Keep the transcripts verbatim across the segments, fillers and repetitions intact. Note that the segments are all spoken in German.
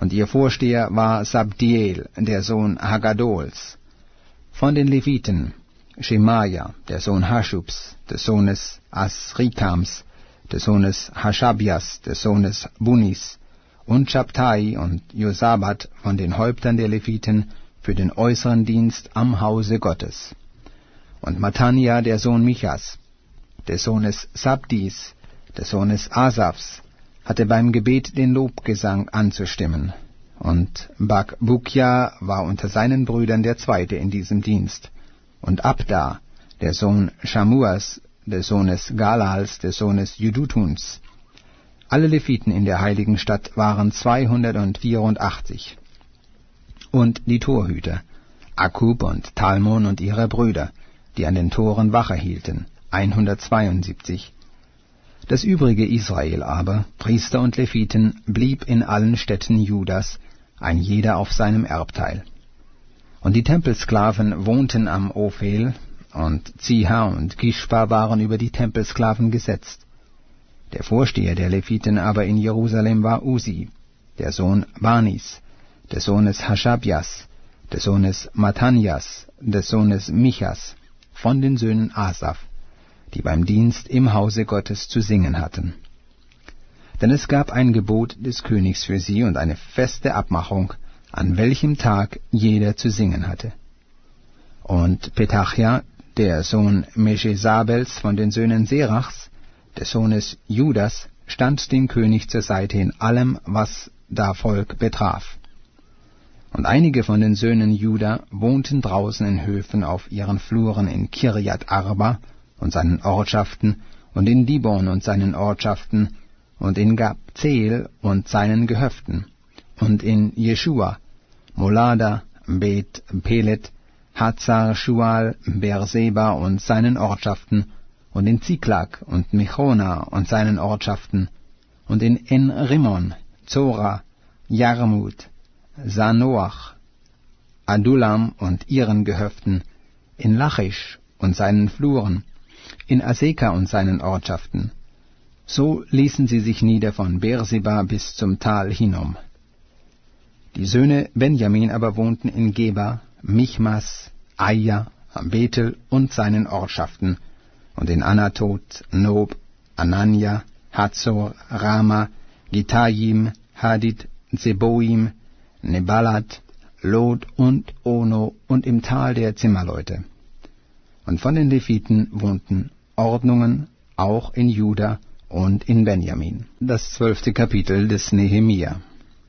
und ihr Vorsteher war Sabdiel, der Sohn Haggadols. Von den Leviten Schemaja, der Sohn Haschubs, des Sohnes Asrikams, des Sohnes Haschabias, des Sohnes Bunis, und Schabtai und Josabat von den Häuptern der Leviten für den äußeren Dienst am Hause Gottes. Und Matanja, der Sohn Michas, des Sohnes Sabdis, des Sohnes Asafs, hatte beim Gebet den Lobgesang anzustimmen. Und Bakbukja war unter seinen Brüdern der Zweite in diesem Dienst. Und Abda, der Sohn Schamuas, des Sohnes Galals, des Sohnes Jedutuns. Alle Leviten in der heiligen Stadt waren zweihundertvierundachtzig. Und die Torhüter, Akub und Talmon und ihre Brüder, die an den Toren Wache hielten, hundertzweiundsiebzig. Das übrige Israel aber, Priester und Leviten, blieb in allen Städten Judas, ein jeder auf seinem Erbteil. Und die Tempelsklaven wohnten am Ophel, und Ziha und Gishpa waren über die Tempelsklaven gesetzt. Der Vorsteher der Leviten aber in Jerusalem war Usi, der Sohn Banis, des Sohnes Haschabias, des Sohnes Matanias, des Sohnes Michas, von den Söhnen Asaf, die beim Dienst im Hause Gottes zu singen hatten. Denn es gab ein Gebot des Königs für sie und eine feste Abmachung, an welchem Tag jeder zu singen hatte. Und Petachia, der Sohn Meschesabels von den Söhnen Serachs, des Sohnes Judas, stand dem König zur Seite in allem, was da Volk betraf. Und einige von den Söhnen Juda wohnten draußen in Höfen auf ihren Fluren in Kirjat Arba und seinen Ortschaften und in Dibon und seinen Ortschaften und in Gabzeel und seinen Gehöften und in Jeschua, Molada, Bet Pelet, Hazar Shual, Beerseba und seinen Ortschaften und in Ziklag und Mechona und seinen Ortschaften und in En-Rimmon, Zora, Jarmut, Sanoach, Adulam und ihren Gehöften, in Lachisch und seinen Fluren, in Aseka und seinen Ortschaften. So ließen sie sich nieder von Beerseba bis zum Tal Hinnom. Die Söhne Benjamin aber wohnten in Geba, Michmas, Aia, Bethel und seinen Ortschaften, und in Anatot, Nob, Anania, Hazor, Rama, Gitajim, Hadid, Zeboim, Nebalat, Lod und Ono und im Tal der Zimmerleute. Und von den Leviten wohnten Ordnungen auch in Juda und in Benjamin. Das zwölfte Kapitel des Nehemia.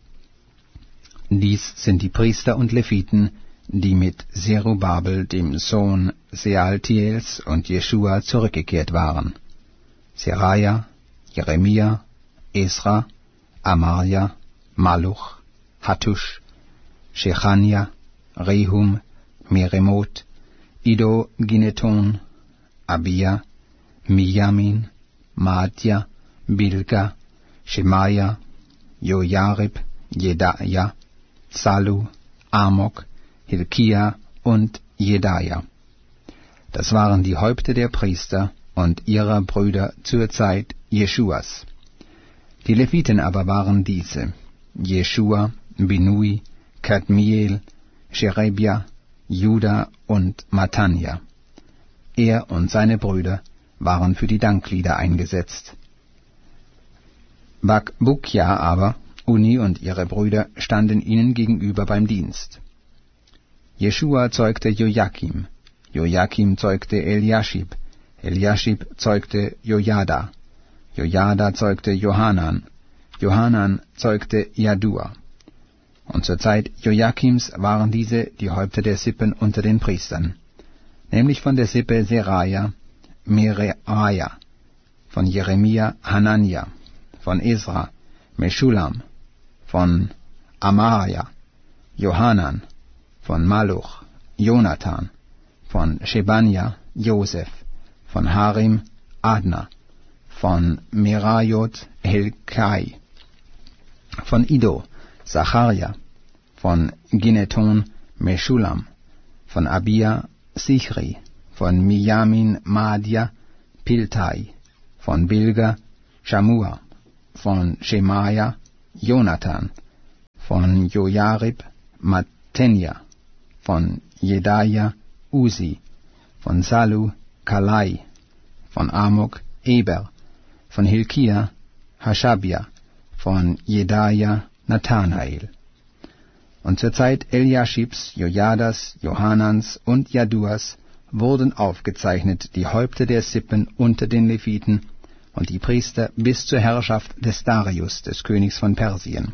Dies sind die Priester und Leviten, die mit Zerubabel, dem Sohn Sealtiels, und Jeschua zurückgekehrt waren. Seraja, Jeremia, Esra, Amarja, Maluch, Hattusch, Shechania, Rehum, Meremot, Ido, Gineton, Abia, Mijamin, Madja, Bilga, Shemaja, Jojarib, Jedaja, Salu, Amok, Hilkia und Jedaja. Das waren die Häupter der Priester und ihrer Brüder zur Zeit Jeschuas. Die Leviten aber waren diese: Jeschua, Binui, Kadmiel, Sherebia, Juda und Matanja. Er und seine Brüder waren für die Danklieder eingesetzt. Bakbukja aber, Uni und ihre Brüder standen ihnen gegenüber beim Dienst. Jeschua zeugte Jojakim, Jojakim zeugte Eliaschib, Eliaschib zeugte Jojada, Jojada zeugte Johanan, Johanan zeugte Jadua. Und zur Zeit Jojakims waren diese die Häupter der Sippen unter den Priestern, nämlich von der Sippe Seraja, Mereaja, von Jeremia Hanania, von Esra, Meschulam, von Amaria, Johanan, von Maluch, Jonathan, von Shebania, Josef, von Harim, Adna, von Merajot, Helkai, von Ido, Zacharia, von Gineton, Meschulam, von Abia, Sichri, von Mijamin, Madja, Piltai, von Bilga, Shamua, von Shemaja, Jonathan, von Jojarib Mattenja, von Jedaja Usi, von Salu Kalai, von Amok Eber, von Hilkia Hashabia, von Jedaja Nathanael. Und zur Zeit Eliaschibs, Jojadas, Johanans und Jaduas wurden aufgezeichnet die Häupter der Sippen unter den Leviten und die Priester bis zur Herrschaft des Darius, des Königs von Persien.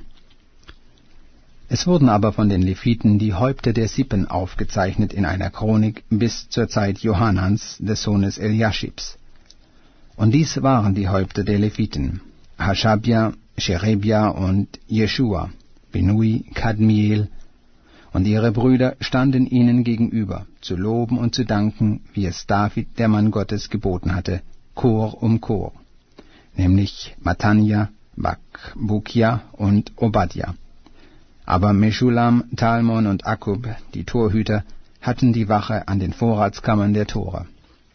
Es wurden aber von den Leviten die Häupter der Sippen aufgezeichnet in einer Chronik bis zur Zeit Johanans, des Sohnes Eliaschibs. Und dies waren die Häupter der Leviten: Hashabia, Sherebia und Jeschua, Binui, Kadmiel, und ihre Brüder standen ihnen gegenüber, zu loben und zu danken, wie es David, der Mann Gottes, geboten hatte, Chor um Chor, nämlich Mattanja, Bakbukia und Obadja. Aber Meschulam, Talmon und Akkub, die Torhüter, hatten die Wache an den Vorratskammern der Tore.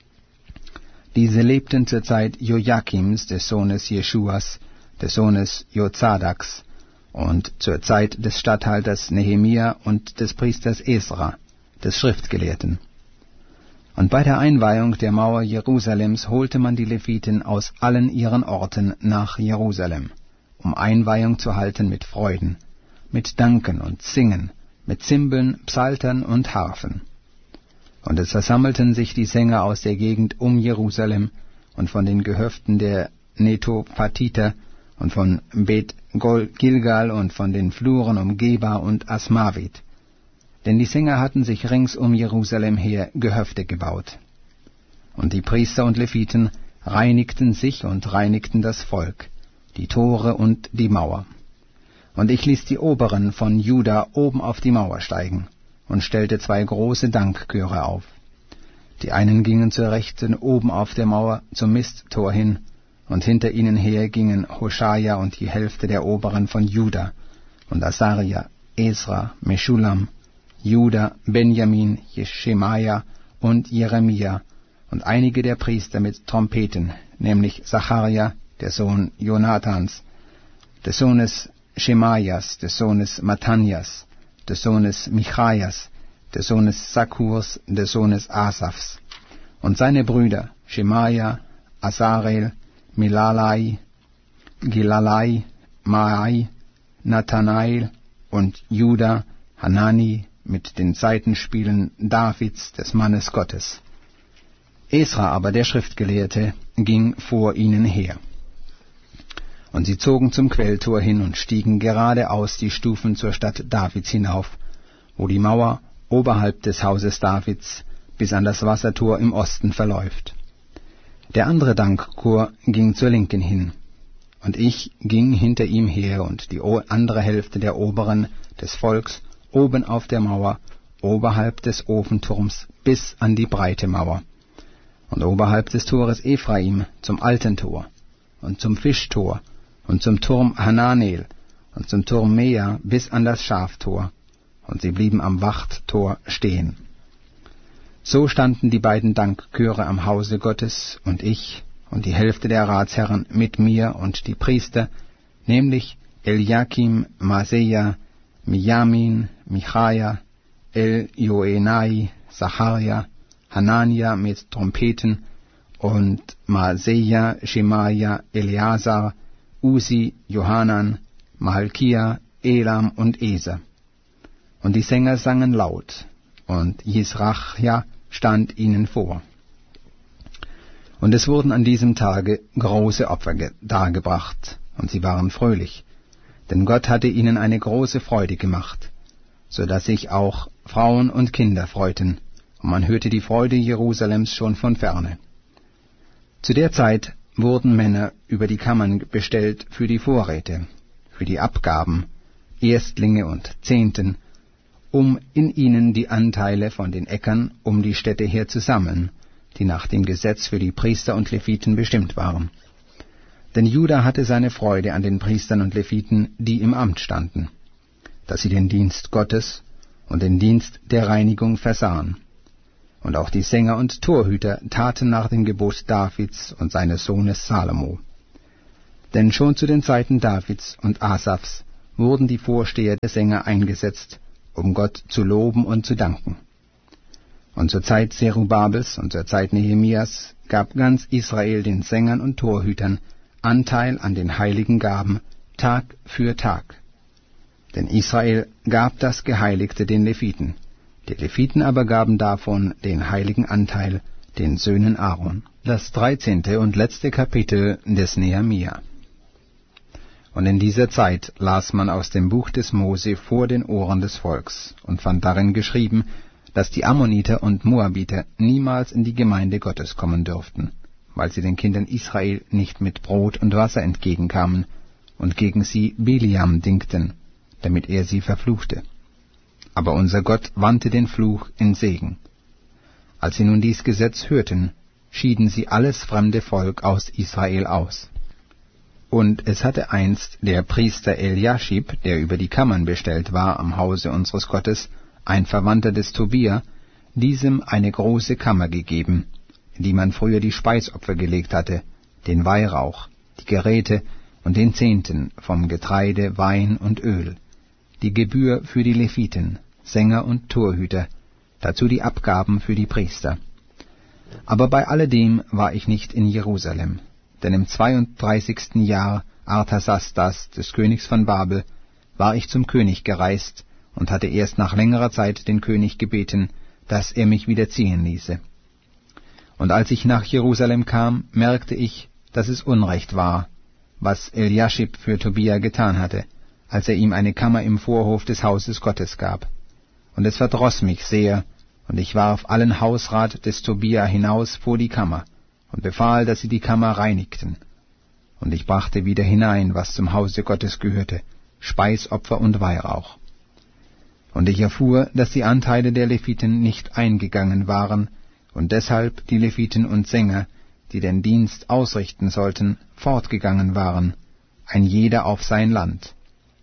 Diese lebten zur Zeit Joachims, des Sohnes Jeschuas, des Sohnes Jozadaks, und zur Zeit des Statthalters Nehemia und des Priesters Esra, des Schriftgelehrten. Und bei der Einweihung der Mauer Jerusalems holte man die Leviten aus allen ihren Orten nach Jerusalem, um Einweihung zu halten mit Freuden, mit Danken und Singen, mit Zimbeln, Psaltern und Harfen. Und es versammelten sich die Sänger aus der Gegend um Jerusalem und von den Gehöften der Netophatiter und von Bet Gilgal und von den Fluren um Geba und Asmavit. Denn die Sänger hatten sich rings um Jerusalem her Gehöfte gebaut. Und die Priester und Leviten reinigten sich und reinigten das Volk, die Tore und die Mauer. Und ich ließ die Oberen von Juda oben auf die Mauer steigen und stellte zwei große Dankchöre auf. Die einen gingen zur Rechten oben auf der Mauer zum Misttor hin, und hinter ihnen her gingen Hoshaja und die Hälfte der Oberen von Juda, und Asaria, Esra, Meschulam, Juda, Benjamin, Jeschemaja und Jeremia, und einige der Priester mit Trompeten, nämlich Zacharia, der Sohn Jonathans, des Sohnes Schemajas, des Sohnes Mattanjas, des Sohnes Michajas, des Sohnes Sakkurs, des Sohnes Asafs, und seine Brüder Schemaja, Asarel, Milalai, Gilalai, Maai, Nathanael und Juda, Hanani mit den Saitenspielen Davids, des Mannes Gottes. Esra aber, der Schriftgelehrte, ging vor ihnen her. Und sie zogen zum Quelltor hin und stiegen geradeaus die Stufen zur Stadt Davids hinauf, wo die Mauer oberhalb des Hauses Davids bis an das Wassertor im Osten verläuft. Der andere Dankchor ging zur Linken hin, und ich ging hinter ihm her, und die andere Hälfte der Oberen des Volks oben auf der Mauer, oberhalb des Ofenturms bis an die breite Mauer, und oberhalb des Tores Ephraim zum alten Tor, und zum Fischtor, und zum Turm Hananel, und zum Turm Mea bis an das Schaftor, und sie blieben am Wachttor stehen. So standen die beiden Dankchöre am Hause Gottes, und ich und die Hälfte der Ratsherren mit mir und die Priester, nämlich Eliakim, Maseja, Mijamin, Michaja, El-Joenai, Zacharia, Hanania mit Trompeten und Maseja, Schemaja, Eleazar, Usi, Johanan, Malkia, Elam und Eser. Und die Sänger sangen laut, und Jisrachja stand ihnen vor. Und es wurden an diesem Tage große Opfer dargebracht, und sie waren fröhlich, denn Gott hatte ihnen eine große Freude gemacht, so dass sich auch Frauen und Kinder freuten, und man hörte die Freude Jerusalems schon von ferne. Zu der Zeit wurden Männer über die Kammern bestellt für die Vorräte, für die Abgaben, Erstlinge und Zehnten, um in ihnen die Anteile von den Äckern um die Städte her zu sammeln, die nach dem Gesetz für die Priester und Leviten bestimmt waren. Denn Juda hatte seine Freude an den Priestern und Leviten, die im Amt standen, dass sie den Dienst Gottes und den Dienst der Reinigung versahen. Und auch die Sänger und Torhüter taten nach dem Gebot Davids und seines Sohnes Salomo. Denn schon zu den Zeiten Davids und Asafs wurden die Vorsteher der Sänger eingesetzt, um Gott zu loben und zu danken. Und zur Zeit Zerubabels und zur Zeit Nehemias gab ganz Israel den Sängern und Torhütern Anteil an den heiligen Gaben, Tag für Tag. Denn Israel gab das Geheiligte den Leviten, die Leviten aber gaben davon den heiligen Anteil den Söhnen Aaron. Das dreizehnte und letzte Kapitel des Nehemia. Und in dieser Zeit las man aus dem Buch des Mose vor den Ohren des Volks und fand darin geschrieben, dass die Ammoniter und Moabiter niemals in die Gemeinde Gottes kommen dürften, weil sie den Kindern Israel nicht mit Brot und Wasser entgegenkamen und gegen sie Biliam dingten, damit er sie verfluchte. Aber unser Gott wandte den Fluch in Segen. Als sie nun dies Gesetz hörten, schieden sie alles fremde Volk aus Israel aus. Und es hatte einst der Priester Eliaschib, der über die Kammern bestellt war am Hause unseres Gottes, ein Verwandter des Tobia, diesem eine große Kammer gegeben, in die man früher die Speisopfer gelegt hatte, den Weihrauch, die Geräte und den Zehnten vom Getreide, Wein und Öl, die Gebühr für die Leviten, Sänger und Torhüter, dazu die Abgaben für die Priester. Aber bei alledem war ich nicht in Jerusalem, denn im zweiunddreißigsten Jahr Artasastas, des Königs von Babel, war ich zum König gereist und hatte erst nach längerer Zeit den König gebeten, dass er mich wieder ziehen ließe. Und als ich nach Jerusalem kam, merkte ich, dass es Unrecht war, was Eliaschib für Tobia getan hatte, als er ihm eine Kammer im Vorhof des Hauses Gottes gab. Und es verdross mich sehr, und ich warf allen Hausrat des Tobia hinaus vor die Kammer und befahl, dass sie die Kammer reinigten. Und ich brachte wieder hinein, was zum Hause Gottes gehörte, Speisopfer und Weihrauch. Und ich erfuhr, dass die Anteile der Leviten nicht eingegangen waren, und deshalb die Leviten und Sänger, die den Dienst ausrichten sollten, fortgegangen waren, ein jeder auf sein Land.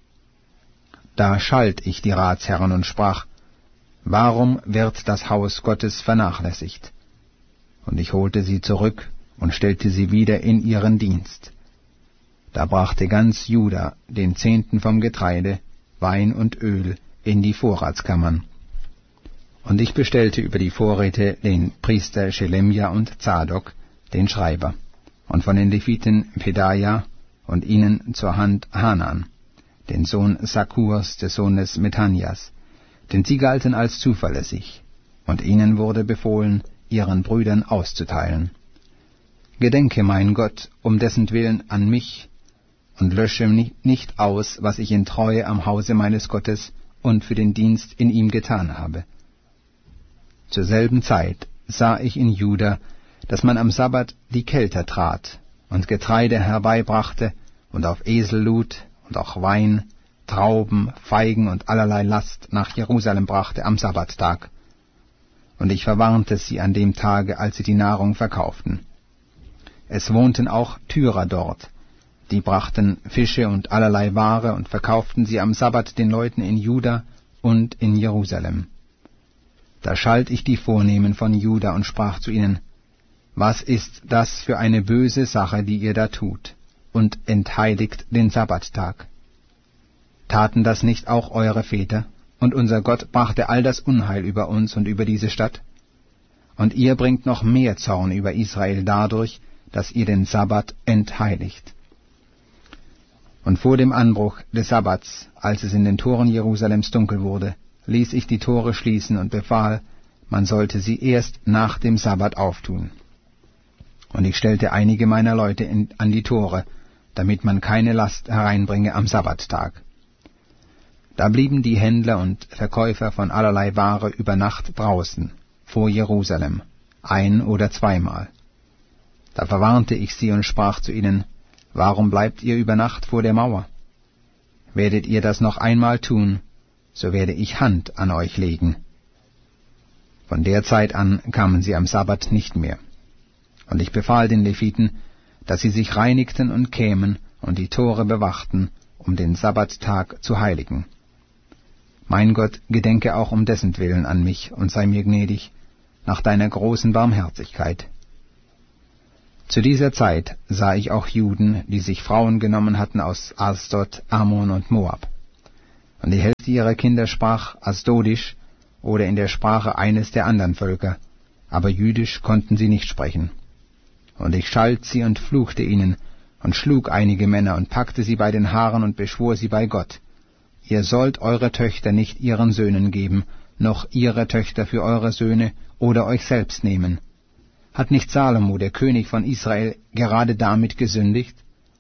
Da schalt ich die Ratsherren und sprach, warum wird das Haus Gottes vernachlässigt? Und ich holte sie zurück und stellte sie wieder in ihren Dienst. Da brachte ganz Juda den Zehnten vom Getreide, Wein und Öl in die Vorratskammern. Und ich bestellte über die Vorräte den Priester Schelemja und Zadok, den Schreiber, und von den Leviten Pedaja und ihnen zur Hand Hanan, den Sohn Sakkurs, des Sohnes Metanias, denn sie galten als zuverlässig, und ihnen wurde befohlen, ihren Brüdern auszuteilen. Gedenke, mein Gott, um dessen Willen an mich, und lösche nicht aus, was ich in Treue am Hause meines Gottes und für den Dienst in ihm getan habe. Zur selben Zeit sah ich in Juda, dass man am Sabbat die Kelter trat und Getreide herbeibrachte und auf Esel lud und auch Wein, Trauben, Feigen und allerlei Last nach Jerusalem brachte am Sabbattag. Und ich verwarnte sie an dem Tage, als sie die Nahrung verkauften. Es wohnten auch Tyrer dort, die brachten Fische und allerlei Ware und verkauften sie am Sabbat den Leuten in Juda und in Jerusalem. Da schalt ich die Vornehmen von Juda und sprach zu ihnen, was ist das für eine böse Sache, die ihr da tut, und entheiligt den Sabbattag? Taten das nicht auch eure Väter, und unser Gott brachte all das Unheil über uns und über diese Stadt? Und ihr bringt noch mehr Zorn über Israel dadurch, dass ihr den Sabbat entheiligt. Und vor dem Anbruch des Sabbats, als es in den Toren Jerusalems dunkel wurde, ließ ich die Tore schließen und befahl, man sollte sie erst nach dem Sabbat auftun. Und ich stellte einige meiner Leute in, an die Tore, damit man keine Last hereinbringe am Sabbattag. Da blieben die Händler und Verkäufer von allerlei Ware über Nacht draußen, vor Jerusalem, ein- oder zweimal. Da verwarnte ich sie und sprach zu ihnen, warum bleibt ihr über Nacht vor der Mauer? Werdet ihr das noch einmal tun, so werde ich Hand an euch legen. Von der Zeit an kamen sie am Sabbat nicht mehr. Und ich befahl den Leviten, dass sie sich reinigten und kämen und die Tore bewachten, um den Sabbattag zu heiligen. Mein Gott, gedenke auch um dessen Willen an mich und sei mir gnädig, nach deiner großen Barmherzigkeit. Zu dieser Zeit sah ich auch Juden, die sich Frauen genommen hatten aus Asdod, Ammon und Moab, und die Hälfte ihrer Kinder sprach Asdodisch oder in der Sprache eines der anderen Völker, aber Jüdisch konnten sie nicht sprechen. Und ich schalt sie und fluchte ihnen und schlug einige Männer und packte sie bei den Haaren und beschwor sie bei Gott: Ihr sollt eure Töchter nicht ihren Söhnen geben, noch ihre Töchter für eure Söhne oder euch selbst nehmen. Hat nicht Salomo, der König von Israel, gerade damit gesündigt?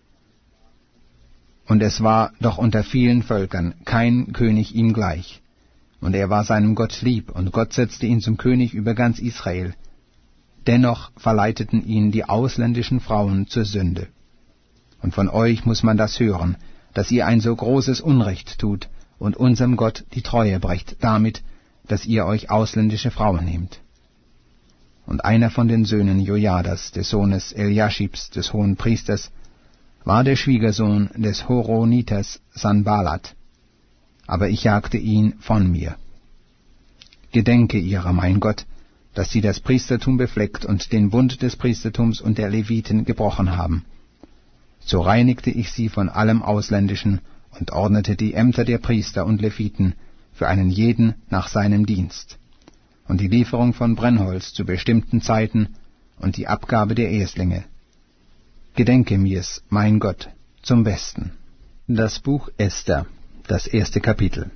Und es war doch unter vielen Völkern kein König ihm gleich. Und er war seinem Gott lieb, und Gott setzte ihn zum König über ganz Israel. Dennoch verleiteten ihn die ausländischen Frauen zur Sünde. Und von euch muss man das hören, dass ihr ein so großes Unrecht tut und unserem Gott die Treue brecht, damit, dass ihr euch ausländische Frauen nehmt. Und einer von den Söhnen Jojadas, des Sohnes Eliaschibs, des hohen Priesters, war der Schwiegersohn des Horoniters Sanballat, aber ich jagte ihn von mir. Gedenke ihrer, mein Gott, dass sie das Priestertum befleckt und den Bund des Priestertums und der Leviten gebrochen haben. So reinigte ich sie von allem Ausländischen und ordnete die Ämter der Priester und Leviten für einen jeden nach seinem Dienst, und die Lieferung von Brennholz zu bestimmten Zeiten und die Abgabe der Erstlinge. Gedenke mir's, mein Gott, zum Besten. Das Buch Esther, das erste Kapitel.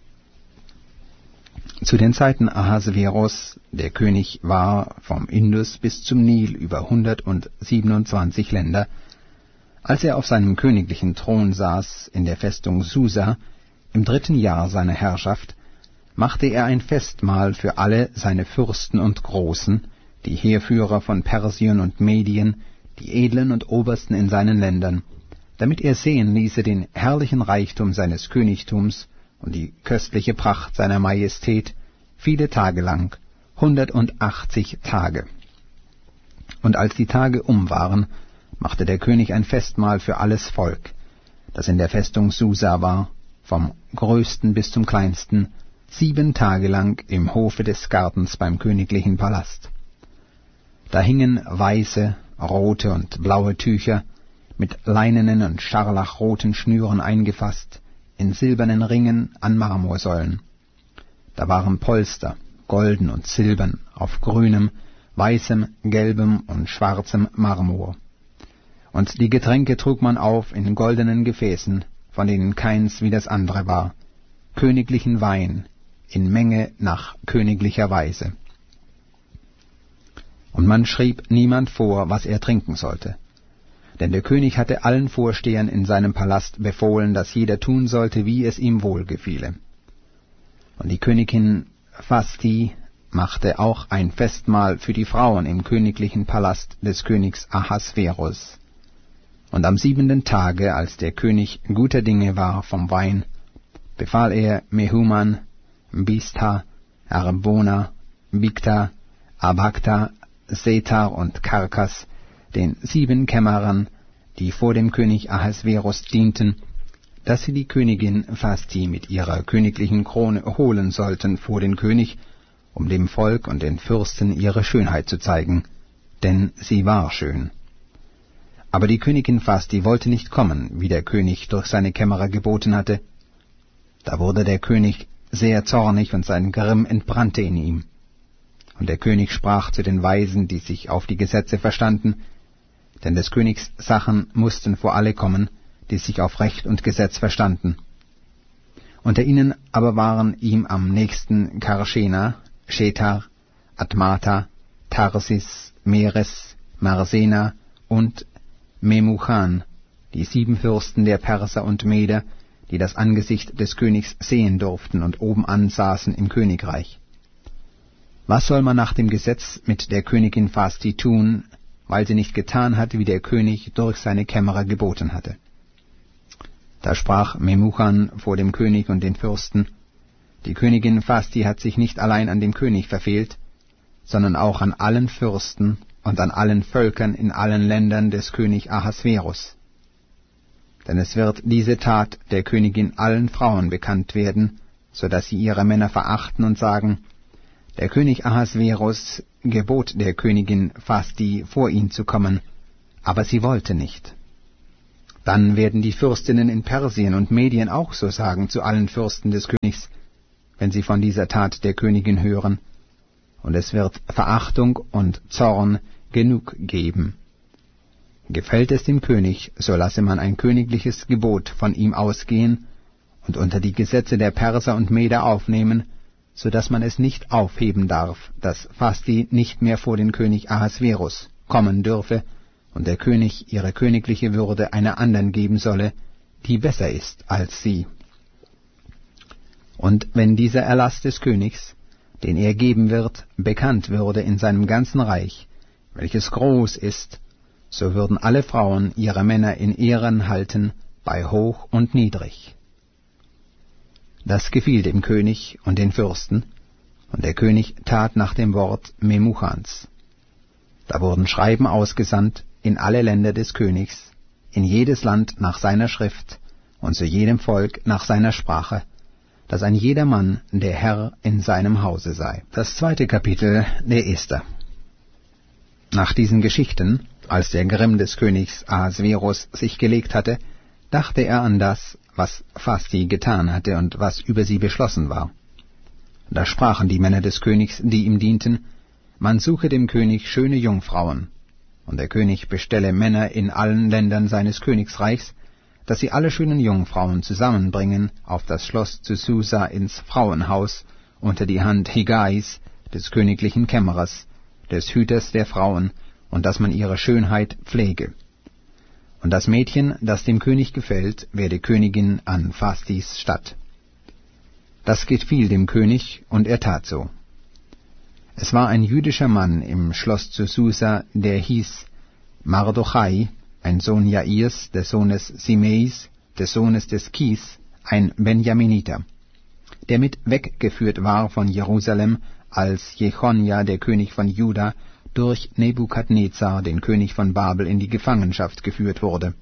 Zu den Zeiten Ahasveros, der König war vom Indus bis zum Nil über hundertsiebenundzwanzig Länder, als er auf seinem königlichen Thron saß in der Festung Susa, im dritten Jahr seiner Herrschaft, machte er ein Festmahl für alle seine Fürsten und Großen, die Heerführer von Persien und Medien, die Edlen und Obersten in seinen Ländern, damit er sehen ließe den herrlichen Reichtum seines Königtums und die köstliche Pracht seiner Majestät viele Tage lang, hundertachtzig Tage. Und als die Tage um waren, machte der König ein Festmahl für alles Volk, das in der Festung Susa war, vom größten bis zum kleinsten, sieben Tage lang im Hofe des Gartens beim königlichen Palast. Da hingen weiße, rote und blaue Tücher, mit leinenen und scharlachroten Schnüren eingefasst, in silbernen Ringen an Marmorsäulen. Da waren Polster, golden und silbern, auf grünem, weißem, gelbem und schwarzem Marmor. Und die Getränke trug man auf in goldenen Gefäßen, von denen keins wie das andere war, königlichen Wein, in Menge nach königlicher Weise. Und man schrieb niemand vor, was er trinken sollte. Denn der König hatte allen Vorstehern in seinem Palast befohlen, dass jeder tun sollte, wie es ihm wohlgefiele. Und die Königin Vashti machte auch ein Festmahl für die Frauen im königlichen Palast des Königs Ahasveros. Und am siebenten Tage, als der König guter Dinge war vom Wein, befahl er Mehuman, Biztha, Harbona, Bigtha, Abagtha, Setar und Karkas, den sieben Kämmerern, die vor dem König Ahasveros dienten, dass sie die Königin Vashti mit ihrer königlichen Krone holen sollten vor den König, um dem Volk und den Fürsten ihre Schönheit zu zeigen, denn sie war schön. Aber die Königin Vashti wollte nicht kommen, wie der König durch seine Kämmerer geboten hatte. Da wurde der König sehr zornig, und sein Grimm entbrannte in ihm. Und der König sprach zu den Weisen, die sich auf die Gesetze verstanden, denn des Königs Sachen mussten vor alle kommen, die sich auf Recht und Gesetz verstanden. Unter ihnen aber waren ihm am nächsten Karschena, Shetar, Admata, Tarsis, Meres, Marsena und Memuchan, die sieben Fürsten der Perser und Meder, die das Angesicht des Königs sehen durften und obenan saßen im Königreich. Was soll man nach dem Gesetz mit der Königin Vashti tun, weil sie nicht getan hat, wie der König durch seine Kämmerer geboten hatte? Da sprach Memuchan vor dem König und den Fürsten: Die Königin Vashti hat sich nicht allein an dem König verfehlt, sondern auch an allen Fürsten und an allen Völkern in allen Ländern des König Ahasveros. Denn es wird diese Tat der Königin allen Frauen bekannt werden, so dass sie ihre Männer verachten und sagen: Der König Ahasveros gebot der Königin Vashti, vor ihn zu kommen, aber sie wollte nicht. Dann werden die Fürstinnen in Persien und Medien auch so sagen zu allen Fürsten des Königs, wenn sie von dieser Tat der Königin hören, und es wird Verachtung und Zorn genug geben. Gefällt es dem König, so lasse man ein königliches Gebot von ihm ausgehen und unter die Gesetze der Perser und Meder aufnehmen, so dass man es nicht aufheben darf, dass Vashti nicht mehr vor den König Ahasverus kommen dürfe und der König ihre königliche Würde einer anderen geben solle, die besser ist als sie. Und wenn dieser Erlass des Königs, den er geben wird, bekannt würde in seinem ganzen Reich, welches groß ist, so würden alle Frauen ihre Männer in Ehren halten, bei hoch und niedrig. Das gefiel dem König und den Fürsten, und der König tat nach dem Wort Memuchans. Da wurden Schreiben ausgesandt in alle Länder des Königs, in jedes Land nach seiner Schrift und zu jedem Volk nach seiner Sprache, dass ein jeder Mann der Herr in seinem Hause sei. Das zweite Kapitel der Esther. Nach diesen Geschichten, als der Grimm des Königs Ahasverus sich gelegt hatte, dachte er an das, was Vashti getan hatte und was über sie beschlossen war. Da sprachen die Männer des Königs, die ihm dienten, man suche dem König schöne Jungfrauen, und der König bestelle Männer in allen Ländern seines Königsreichs, dass sie alle schönen Jungfrauen zusammenbringen auf das Schloss zu Susa ins Frauenhaus unter die Hand Hegais, des königlichen Kämmerers, des Hüters der Frauen, und dass man ihre Schönheit pflege. Und das Mädchen, das dem König gefällt, werde Königin an Vashtis Statt. Das gefiel dem König, und er tat so. Es war ein jüdischer Mann im Schloss zu Susa, der hieß Mardochai, ein Sohn Jairs, des Sohnes Simeis, des Sohnes des Kis, ein Benjaminiter, der mit weggeführt war von Jerusalem, als Jechonja, der König von Juda, durch Nebukadnezar, den König von Babel, in die Gefangenschaft geführt wurde.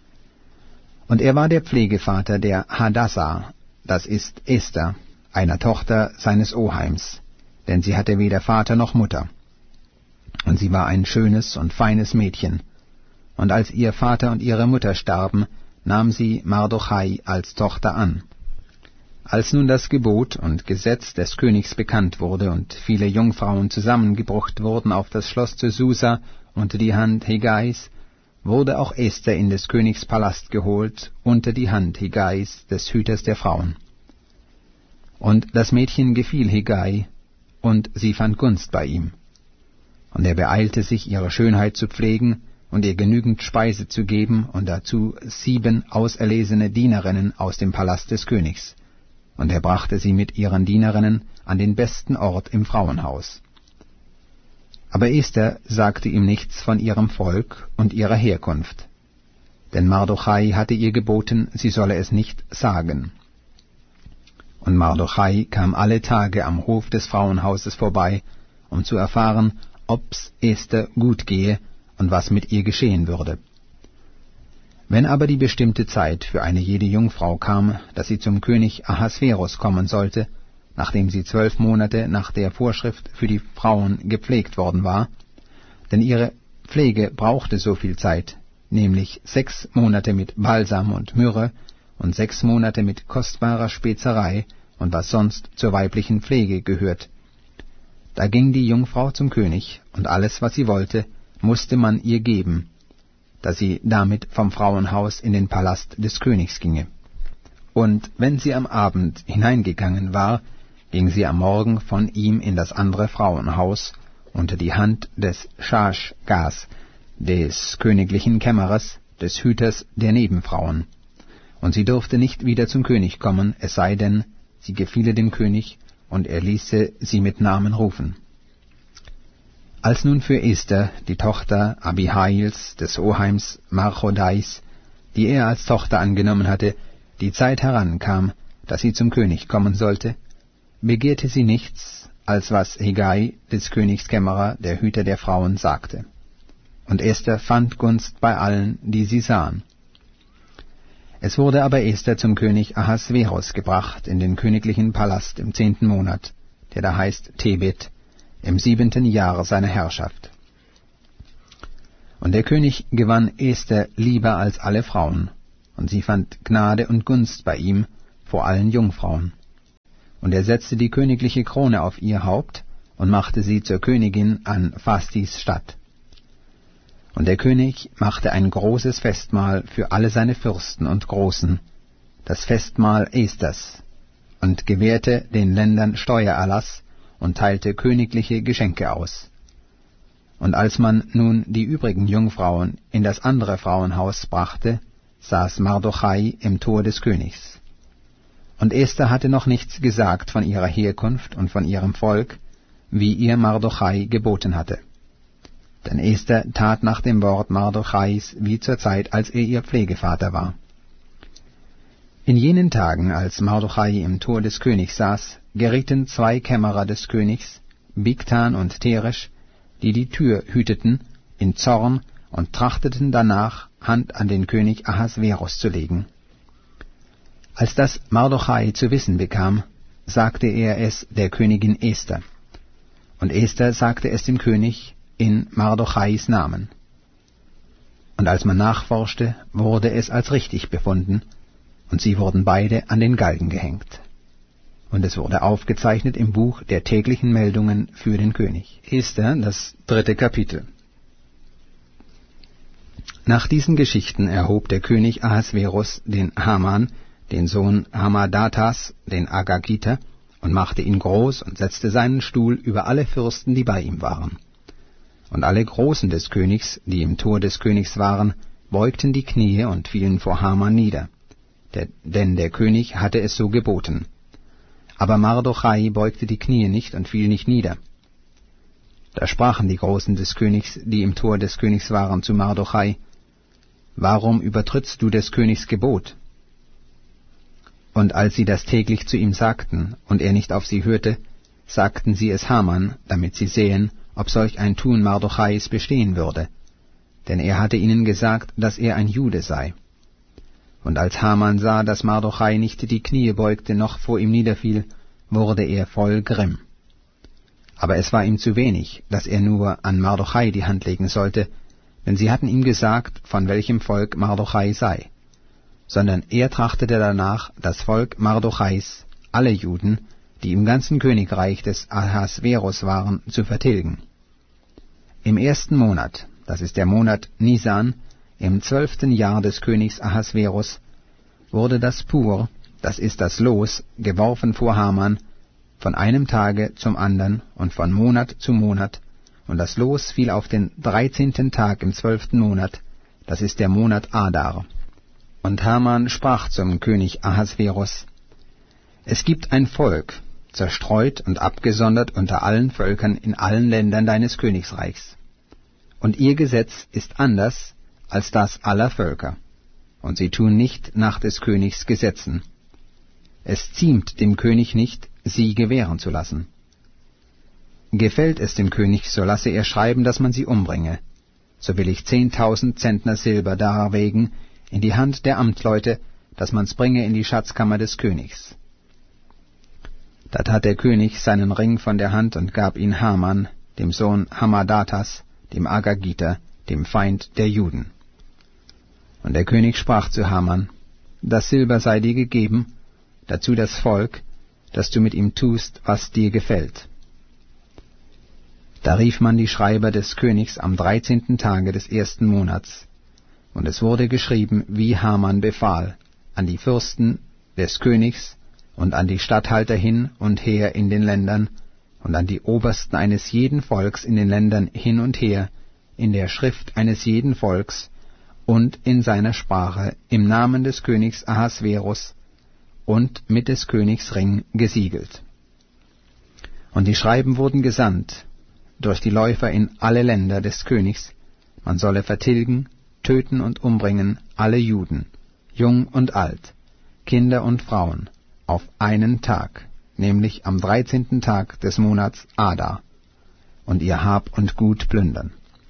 Und er war der Pflegevater der Hadassa, das ist Esther, einer Tochter seines Oheims, denn sie hatte weder Vater noch Mutter. Und sie war ein schönes und feines Mädchen. Und als ihr Vater und ihre Mutter starben, nahm sie Mardochai als Tochter an. Als nun das Gebot und Gesetz des Königs bekannt wurde und viele Jungfrauen zusammengebracht wurden auf das Schloss zu Susa unter die Hand Hegais, wurde auch Esther in des Königs Palast geholt unter die Hand Hegais, des Hüters der Frauen. Und das Mädchen gefiel Hegai, und sie fand Gunst bei ihm. Und er beeilte sich, ihre Schönheit zu pflegen und ihr genügend Speise zu geben, und dazu sieben auserlesene Dienerinnen aus dem Palast des Königs. Und er brachte sie mit ihren Dienerinnen an den besten Ort im Frauenhaus. Aber Esther sagte ihm nichts von ihrem Volk und ihrer Herkunft, denn Mardochai hatte ihr geboten, sie solle es nicht sagen. Und Mardochai kam alle Tage am Hof des Frauenhauses vorbei, um zu erfahren, ob's Esther gut gehe und was mit ihr geschehen würde. Wenn aber die bestimmte Zeit für eine jede Jungfrau kam, dass sie zum König Ahasverus kommen sollte, nachdem sie zwölf Monate nach der Vorschrift für die Frauen gepflegt worden war, denn ihre Pflege brauchte so viel Zeit, nämlich sechs Monate mit Balsam und Myrrhe und sechs Monate mit kostbarer Spezerei und was sonst zur weiblichen Pflege gehört. Da ging die Jungfrau zum König, und alles, was sie wollte, musste man ihr geben, da sie damit vom Frauenhaus in den Palast des Königs ginge. Und wenn sie am Abend hineingegangen war, ging sie am Morgen von ihm in das andere Frauenhaus unter die Hand des Schaschgas, des königlichen Kämmerers, des Hüters der Nebenfrauen. Und sie durfte nicht wieder zum König kommen, es sei denn, sie gefiele dem König, und er ließe sie mit Namen rufen. Als nun für Esther, die Tochter Abihails, des Oheims Marchodais, die er als Tochter angenommen hatte, die Zeit herankam, dass sie zum König kommen sollte, begehrte sie nichts, als was Hegai, des Königs Kämmerer, der Hüter der Frauen, sagte. Und Esther fand Gunst bei allen, die sie sahen. Es wurde aber Esther zum König Ahasverus gebracht in den königlichen Palast im zehnten Monat, der da heißt Tebet, im siebenten Jahr seiner Herrschaft. Und der König gewann Esther lieber als alle Frauen, und sie fand Gnade und Gunst bei ihm vor allen Jungfrauen. Und er setzte die königliche Krone auf ihr Haupt und machte sie zur Königin an Vastis Stadt. Und der König machte ein großes Festmahl für alle seine Fürsten und Großen, das Festmahl Esters, und gewährte den Ländern Steuererlass und teilte königliche Geschenke aus. Und als man nun die übrigen Jungfrauen in das andere Frauenhaus brachte, saß Mardochai im Tor des Königs. Und Esther hatte noch nichts gesagt von ihrer Herkunft und von ihrem Volk, wie ihr Mardochai geboten hatte. Denn Esther tat nach dem Wort Mardochais wie zur Zeit, als er ihr Pflegevater war. In jenen Tagen, als Mardochai im Tor des Königs saß, gerieten zwei Kämmerer des Königs, Bigtan und Teresch, die die Tür hüteten, in Zorn und trachteten danach, Hand an den König Ahasverus zu legen. Als das Mardochai zu wissen bekam, sagte er es der Königin Esther. Und Esther sagte es dem König in Mardochais Namen. Und als man nachforschte, wurde es als richtig befunden, und sie wurden beide an den Galgen gehängt. Und es wurde aufgezeichnet im Buch der täglichen Meldungen für den König. Esther, das dritte Kapitel. Nach diesen Geschichten erhob der König Ahasverus den Haman, den Sohn Hamadatas, den Agagiter, und machte ihn groß und setzte seinen Stuhl über alle Fürsten, die bei ihm waren. Und alle Großen des Königs, die im Tor des Königs waren, beugten die Knie und fielen vor Haman nieder, der, denn der König hatte es so geboten. Aber Mardochai beugte die Knie nicht und fiel nicht nieder. Da sprachen die Großen des Königs, die im Tor des Königs waren, zu Mardochai: Warum übertrittst du des Königs Gebot? Und als sie das täglich zu ihm sagten, und er nicht auf sie hörte, sagten sie es Haman, damit sie sehen, ob solch ein Tun Mardochais bestehen würde. Denn er hatte ihnen gesagt, dass er ein Jude sei. Und als Haman sah, dass Mardochai nicht die Knie beugte noch vor ihm niederfiel, wurde er voll Grimm. Aber es war ihm zu wenig, dass er nur an Mardochai die Hand legen sollte, denn sie hatten ihm gesagt, von welchem Volk Mardochai sei. Sondern er trachtete danach, das Volk Mardochais, alle Juden, die im ganzen Königreich des Ahasverus waren, zu vertilgen. Im ersten Monat, das ist der Monat Nisan, im zwölften Jahr des Königs Ahasverus, wurde das Pur, das ist das Los, geworfen vor Haman, von einem Tage zum andern und von Monat zu Monat, und das Los fiel auf den dreizehnten Tag im zwölften Monat, das ist der Monat Adar. Und Haman sprach zum König Ahasverus: Es gibt ein Volk, zerstreut und abgesondert unter allen Völkern in allen Ländern deines Königsreichs. Und ihr Gesetz ist anders als das aller Völker, und sie tun nicht nach des Königs Gesetzen. Es ziemt dem König nicht, sie gewähren zu lassen. Gefällt es dem König, so lasse er schreiben, dass man sie umbringe. So will ich zehntausend Zentner Silber darwegen in die Hand der Amtleute, dass man's bringe in die Schatzkammer des Königs. Da tat der König seinen Ring von der Hand und gab ihn Haman, dem Sohn Hamadatas, dem Agagiter, dem Feind der Juden. Und der König sprach zu Haman: Das Silber sei dir gegeben, dazu das Volk, dass du mit ihm tust, was dir gefällt. Da rief man die Schreiber des Königs am dreizehnten Tage des ersten Monats, und es wurde geschrieben, wie Haman befahl, an die Fürsten des Königs und an die Statthalter hin und her in den Ländern und an die Obersten eines jeden Volks in den Ländern hin und her, in der Schrift eines jeden Volks und in seiner Sprache, im Namen des Königs Ahasverus und mit des Königs Ring gesiegelt. Und die Schreiben wurden gesandt durch die Läufer in alle Länder des Königs, man solle vertilgen, töten und umbringen alle Juden, jung und alt, Kinder und Frauen, auf einen Tag, nämlich am dreizehnten Tag des Monats Adar, und ihr Hab und Gut plündern.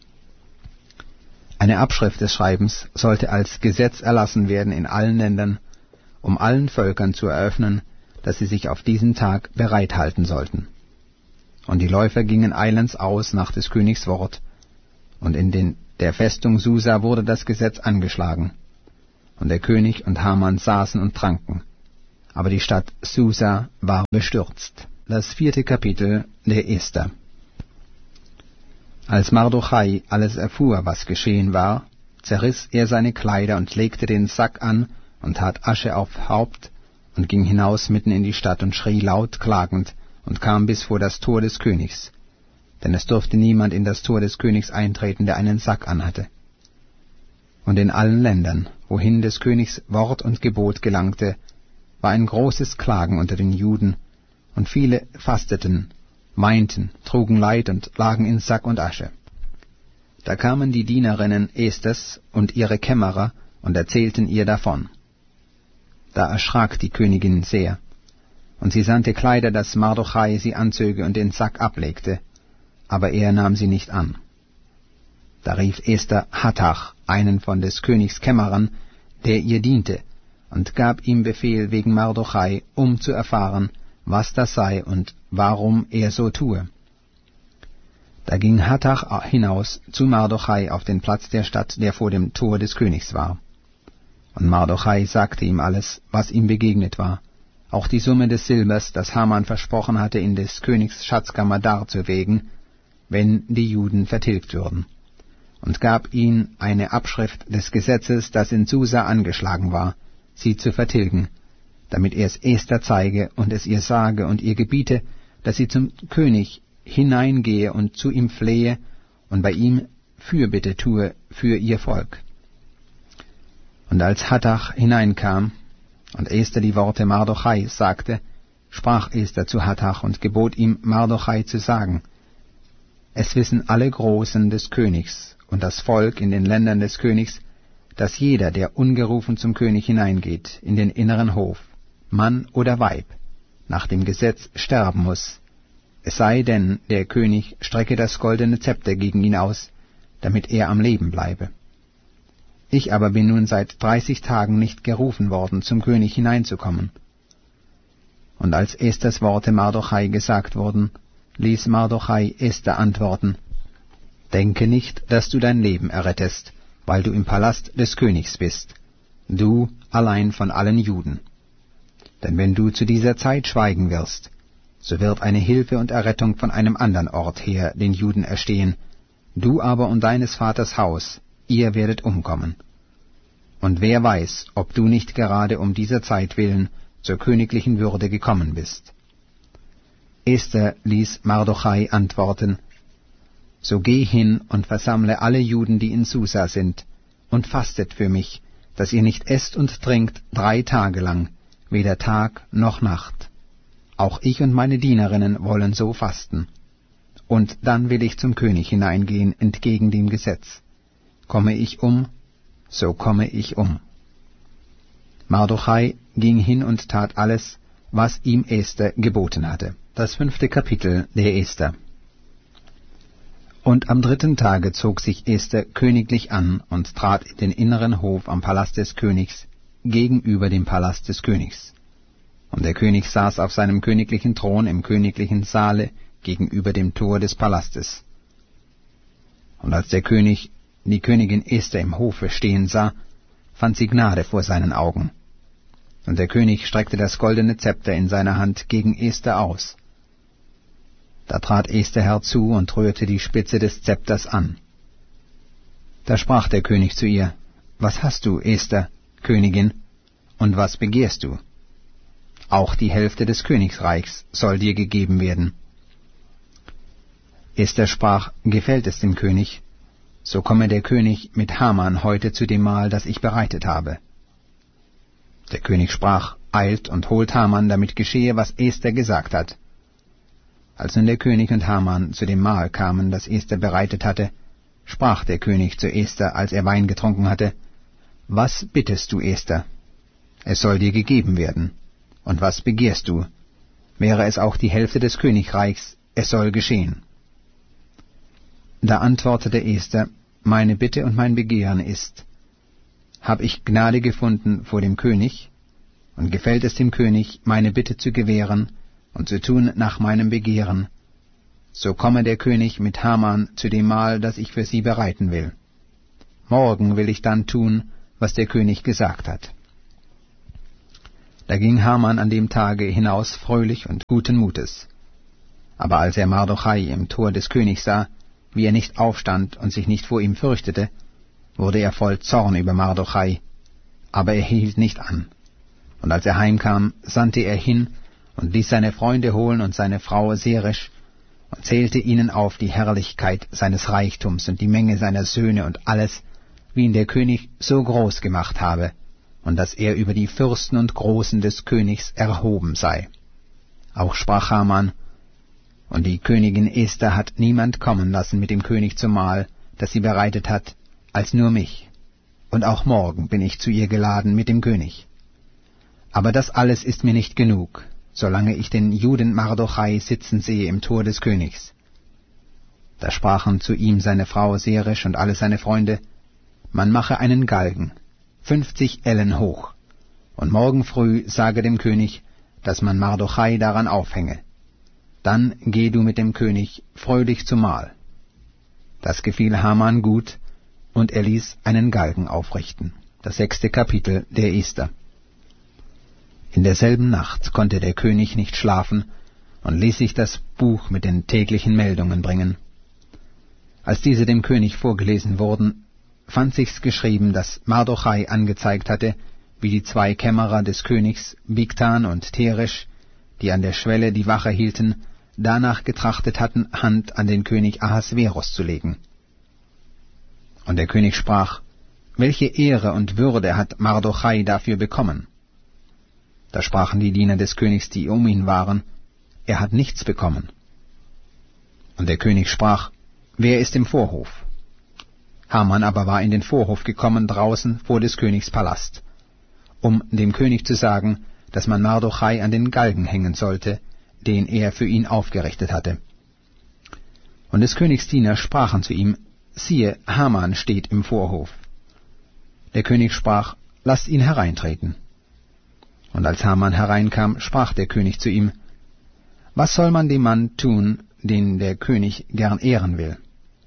Eine Abschrift des Schreibens sollte als Gesetz erlassen werden in allen Ländern, um allen Völkern zu eröffnen, dass sie sich auf diesen Tag bereithalten sollten. Und die Läufer gingen eilends aus nach des Königs Wort, und in den, der Festung Susa wurde das Gesetz angeschlagen. Und der König und Haman saßen und tranken. Aber die Stadt Susa war bestürzt. Das vierte Kapitel der Esther. Als Mardochai alles erfuhr, was geschehen war, zerriss er seine Kleider und legte den Sack an und tat Asche auf Haupt und ging hinaus mitten in die Stadt und schrie laut klagend und kam bis vor das Tor des Königs. Denn es durfte niemand in das Tor des Königs eintreten, der einen Sack anhatte. Und in allen Ländern, wohin des Königs Wort und Gebot gelangte, war ein großes Klagen unter den Juden, und viele fasteten, weinten, trugen Leid und lagen in Sack und Asche. Da kamen die Dienerinnen Esthers und ihre Kämmerer und erzählten ihr davon. Da erschrak die Königin sehr, und sie sandte Kleider, dass Mardochai sie anzöge und den Sack ablegte, aber er nahm sie nicht an. Da rief Esther Hathach, einen von des Königs Kämmerern, der ihr diente, und gab ihm Befehl wegen Mardochai, um zu erfahren, was das sei und warum er so tue. Da ging Hathach hinaus zu Mardochai auf den Platz der Stadt, der vor dem Tor des Königs war. Und Mardochai sagte ihm alles, was ihm begegnet war, auch die Summe des Silbers, das Haman versprochen hatte, in des Königs Schatzkammer darzulegen, wenn die Juden vertilgt würden, und gab ihm eine Abschrift des Gesetzes, das in Susa angeschlagen war, sie zu vertilgen, damit er es Esther zeige und es ihr sage und ihr gebiete, dass sie zum König hineingehe und zu ihm flehe und bei ihm Fürbitte tue für ihr Volk. Und als Hathach hineinkam und Esther die Worte Mardochai sagte, sprach Esther zu Hathach und gebot ihm, Mardochai zu sagen, es wissen alle Großen des Königs und das Volk in den Ländern des Königs, dass jeder, der ungerufen zum König hineingeht, in den inneren Hof, Mann oder Weib, nach dem Gesetz sterben muss, es sei denn, der König strecke das goldene Zepter gegen ihn aus, damit er am Leben bleibe. Ich aber bin nun seit dreißig Tagen nicht gerufen worden, zum König hineinzukommen. Und als Esthers Worte Mardochai gesagt wurden, ließ Mardochai Esther antworten, denke nicht, dass du dein Leben errettest, weil du im Palast des Königs bist, du allein von allen Juden. Denn wenn du zu dieser Zeit schweigen wirst, so wird eine Hilfe und Errettung von einem anderen Ort her den Juden erstehen, du aber und deines Vaters Haus, ihr werdet umkommen. Und wer weiß, ob du nicht gerade um dieser Zeit willen zur königlichen Würde gekommen bist. Esther ließ Mardochai antworten, so geh hin und versammle alle Juden, die in Susa sind, und fastet für mich, dass ihr nicht esst und trinkt drei Tage lang, weder Tag noch Nacht. Auch ich und meine Dienerinnen wollen so fasten. Und dann will ich zum König hineingehen, entgegen dem Gesetz. Komme ich um, so komme ich um. Mardochai ging hin und tat alles, was ihm Esther geboten hatte. Das fünfte Kapitel der Esther. Und am dritten Tage zog sich Esther königlich an und trat in den inneren Hof am Palast des Königs, gegenüber dem Palast des Königs. Und der König saß auf seinem königlichen Thron im königlichen Saale gegenüber dem Tor des Palastes. Und als der König die Königin Esther im Hofe stehen sah, fand sie Gnade vor seinen Augen. Und der König streckte das goldene Zepter in seiner Hand gegen Esther aus. Da trat Esther herzu und rührte die Spitze des Zepters an. Da sprach der König zu ihr, was hast du, Esther, Königin, und was begehrst du? Auch die Hälfte des Königreichs soll dir gegeben werden. Esther sprach, gefällt es dem König, so komme der König mit Haman heute zu dem Mahl, das ich bereitet habe. Der König sprach, eilt und holt Haman, damit geschehe, was Esther gesagt hat. Als nun der König und Haman zu dem Mahl kamen, das Esther bereitet hatte, sprach der König zu Esther, als er Wein getrunken hatte, was bittest du, Esther? Es soll dir gegeben werden. Und was begehrst du? Wäre es auch die Hälfte des Königreichs, es soll geschehen. Da antwortete Esther, meine Bitte und mein Begehren ist, hab ich Gnade gefunden vor dem König, und gefällt es dem König, meine Bitte zu gewähren und zu tun nach meinem Begehren, so komme der König mit Haman zu dem Mahl, das ich für sie bereiten will. Morgen will ich dann tun, was der König gesagt hat. Da ging Haman an dem Tage hinaus fröhlich und guten Mutes. Aber als er Mardochai im Tor des Königs sah, wie er nicht aufstand und sich nicht vor ihm fürchtete, wurde er voll Zorn über Mardochai, aber er hielt nicht an. Und als er heimkam, sandte er hin und ließ seine Freunde holen und seine Frau Zeresh und zählte ihnen auf die Herrlichkeit seines Reichtums und die Menge seiner Söhne und alles, wie ihn der König so groß gemacht habe, und dass er über die Fürsten und Großen des Königs erhoben sei. Auch sprach Haman: Und die Königin Esther hat niemand kommen lassen mit dem König zum Mahl, das sie bereitet hat, als nur mich. Und auch morgen bin ich zu ihr geladen mit dem König. Aber das alles ist mir nicht genug, solange ich den Juden Mardochai sitzen sehe im Tor des Königs. Da sprachen zu ihm seine Frau Zeresh und alle seine Freunde: Man mache einen Galgen, fünfzig Ellen hoch, und morgen früh sage dem König, dass man Mardochai daran aufhänge. Dann geh du mit dem König fröhlich zum Mahl. Das gefiel Haman gut, und er ließ einen Galgen aufrichten. Das sechste Kapitel der Esther. In derselben Nacht konnte der König nicht schlafen und ließ sich das Buch mit den täglichen Meldungen bringen. Als diese dem König vorgelesen wurden, fand sich's geschrieben, dass Mardochai angezeigt hatte, wie die zwei Kämmerer des Königs, Bigtan und Teresh, die an der Schwelle die Wache hielten, danach getrachtet hatten, Hand an den König Ahasveros zu legen. Und der König sprach: Welche Ehre und Würde hat Mardochai dafür bekommen? Da sprachen die Diener des Königs, die um ihn waren: Er hat nichts bekommen. Und der König sprach: Wer ist im Vorhof? Haman aber war in den Vorhof gekommen, draußen vor des Königs Palast, um dem König zu sagen, dass man Mardochai an den Galgen hängen sollte, den er für ihn aufgerichtet hatte. Und des Königs Diener sprachen zu ihm: Siehe, Haman steht im Vorhof. Der König sprach: Lasst ihn hereintreten. Und als Haman hereinkam, sprach der König zu ihm: Was soll man dem Mann tun, den der König gern ehren will?